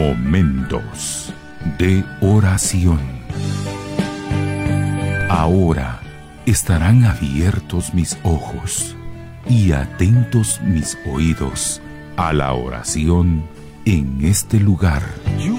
Momentos de oración. Ahora estarán abiertos mis ojos y atentos mis oídos a la oración en este lugar.